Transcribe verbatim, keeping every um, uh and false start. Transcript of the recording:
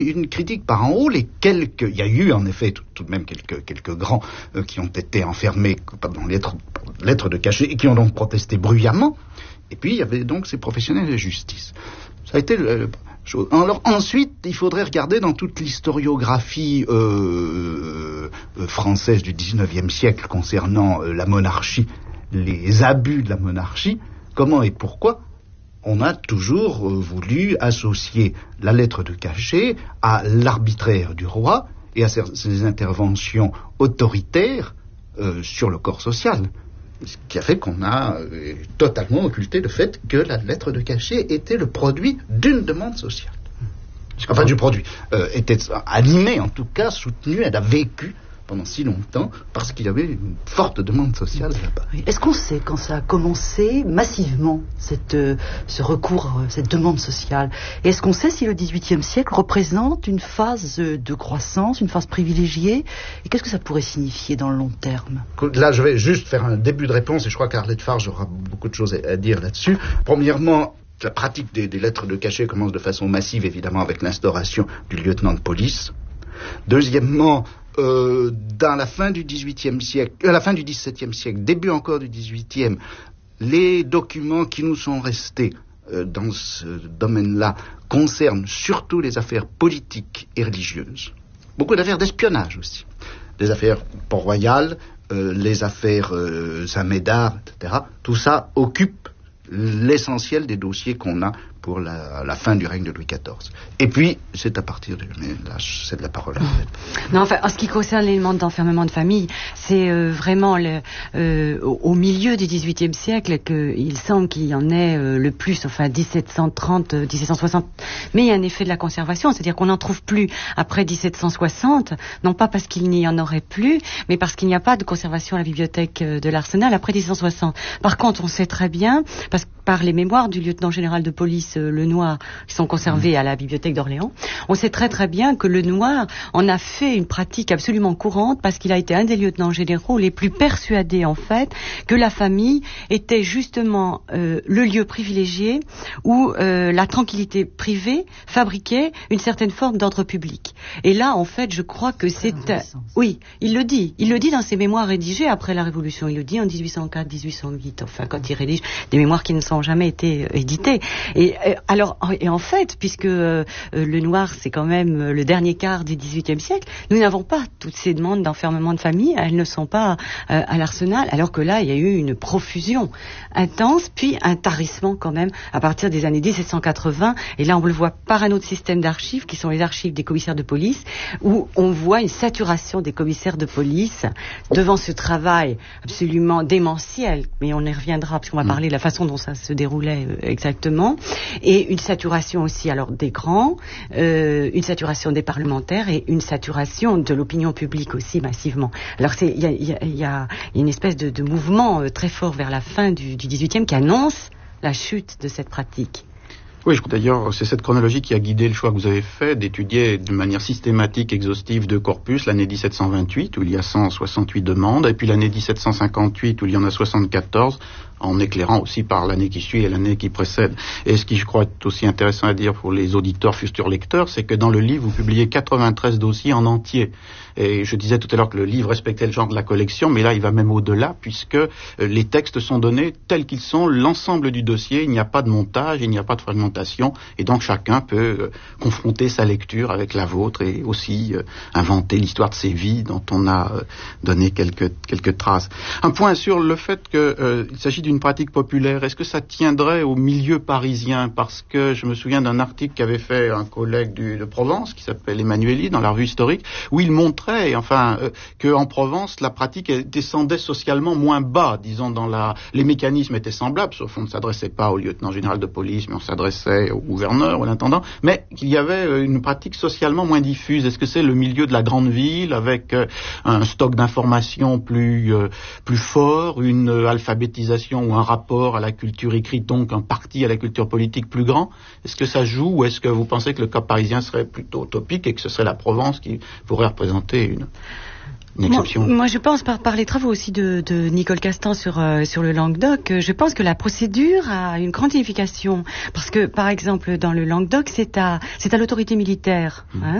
une critique par en haut, les quelques, il y a eu en effet tout, tout de même quelques, quelques grands euh, qui ont été enfermés dans lettres, lettres de cachet et qui ont donc protesté bruyamment. Et puis il y avait donc ces professionnels de justice. Ça a été le, le chose. Alors ensuite, il faudrait regarder dans toute l'historiographie euh, euh, française du dix-neuvième siècle concernant euh, la monarchie, les abus de la monarchie, comment et pourquoi on a toujours euh, voulu associer la lettre de cachet à l'arbitraire du roi et à ses, ses interventions autoritaires euh, sur le corps social. Ce qui a fait qu'on a euh, totalement occulté le fait que la lettre de cachet était le produit d'une demande sociale. Enfin, du produit. Euh, était animée, en tout cas, soutenue, elle a vécu pendant si longtemps, parce qu'il y avait une forte demande sociale là-bas. Oui. Est-ce qu'on sait quand ça a commencé massivement, cette, euh, ce recours, euh, cette demande sociale? Et est-ce qu'on sait si le dix-huitième siècle représente une phase euh, de croissance, une phase privilégiée? Et qu'est-ce que ça pourrait signifier dans le long terme? Là, je vais juste faire un début de réponse, et je crois qu'Arlette Farge aura beaucoup de choses à, à dire là-dessus. Premièrement, la pratique des, des lettres de cachet commence de façon massive, évidemment, avec l'instauration du lieutenant de police. Deuxièmement, Euh, dans la fin du dix-huitième siècle, à la fin du dix-septième siècle, début encore du dix-huitième, les documents qui nous sont restés euh, dans ce domaine-là concernent surtout les affaires politiques et religieuses. Beaucoup d'affaires d'espionnage aussi. Les affaires Port-Royal, euh, les affaires euh, Saint-Médard, et cetera. Tout ça occupe l'essentiel des dossiers qu'on a pour la, la fin du règne de Louis quatorze. Et puis, c'est à partir de... Mais là, c'est de la parole. Non, enfin, en ce qui concerne l'élément d'enfermement de famille, c'est euh, vraiment le, euh, au, au milieu du dix-huitième siècle qu'il semble qu'il y en ait euh, le plus, enfin dix-sept cent trente, dix-sept cent soixante. Mais il y a un effet de la conservation, c'est-à-dire qu'on n'en trouve plus après dix-sept cent soixante, non pas parce qu'il n'y en aurait plus, mais parce qu'il n'y a pas de conservation à la bibliothèque de l'Arsenal après dix-sept cent soixante. Par contre, on sait très bien, parce que par les mémoires du lieutenant général de police euh, Lenoir, qui sont conservées à la bibliothèque d'Orléans, on sait très très bien que Lenoir en a fait une pratique absolument courante parce qu'il a été un des lieutenants généraux les plus persuadés en fait que la famille était justement euh, le lieu privilégié où euh, la tranquillité privée fabriquait une certaine forme d'ordre public. Et là en fait je crois que c'est... Euh, oui, il le dit. Il le dit dans ses mémoires rédigées après la Révolution. Il le dit en dix-huit cent quatre dix-huit cent huit, enfin quand il rédige des mémoires qui ne sont jamais été euh, édités. Et euh, alors, et en fait, puisque euh, le noir c'est quand même le dernier quart du dix-huitième siècle, nous n'avons pas toutes ces demandes d'enfermement de famille. Elles ne sont pas euh, à l'Arsenal. Alors que là, il y a eu une profusion intense, puis un tarissement quand même à partir des années dix-sept cent quatre-vingts. Et là, on le voit par un autre système d'archives qui sont les archives des commissaires de police, où on voit une saturation des commissaires de police devant ce travail absolument démentiel. Mais on y reviendra parce qu'on va parler de la façon dont ça se déroulait euh, exactement, et une saturation aussi alors des grands, euh, une saturation des parlementaires et une saturation de l'opinion publique aussi massivement. Alors il y a, y, a, y a une espèce de, de mouvement euh, très fort vers la fin du, du dix-huitième qui annonce la chute de cette pratique. Oui, je, d'ailleurs, c'est cette chronologie qui a guidé le choix que vous avez fait d'étudier de manière systématique, exhaustive, deux corpus, l'année dix-sept cent vingt-huit, où il y a cent soixante-huit demandes, et puis l'année dix-sept cent cinquante-huit, où il y en a soixante-quatorze, en éclairant aussi par l'année qui suit et l'année qui précède. Et ce qui, je crois, est aussi intéressant à dire pour les auditeurs, futurs lecteurs, c'est que dans le livre, vous publiez quatre-vingt-treize dossiers en entier. Et je disais tout à l'heure que le livre respectait le genre de la collection, mais là, il va même au-delà, puisque les textes sont donnés tels qu'ils sont, l'ensemble du dossier, il n'y a pas de montage, il n'y a pas de fragmentation, et donc chacun peut euh, confronter sa lecture avec la vôtre et aussi euh, inventer l'histoire de ses vies dont on a euh, donné quelques, quelques traces. Un point sur le fait qu'il euh, s'agit d'une pratique populaire, est-ce que ça tiendrait au milieu parisien? Parce que je me souviens d'un article qu'avait fait un collègue du, de Provence, qui s'appelle Emmanueli, dans la revue historique, où il montrait enfin, euh, qu'en Provence, la pratique descendait socialement moins bas, disons, dans la... les mécanismes étaient semblables, sauf qu'on ne s'adressait pas au lieutenant général de police, mais on s'adressait au gouverneur ou à l'intendant, mais qu'il y avait une pratique socialement moins diffuse. Est-ce que c'est le milieu de la grande ville, avec euh, un stock d'informations plus, euh, plus fort, une euh, alphabétisation ou un rapport à la culture écrite, donc un parti à la culture politique plus grand? Est-ce que ça joue, ou est-ce que vous pensez que le cas parisien serait plutôt utopique et que ce serait la Provence qui pourrait représenter une... une exception. Moi, moi, je pense, par, par les travaux aussi de, de Nicole Castan sur, euh, sur le Languedoc, je pense que la procédure a une grande signification. Parce que, par exemple, dans le Languedoc, c'est à, c'est à l'autorité militaire, hein,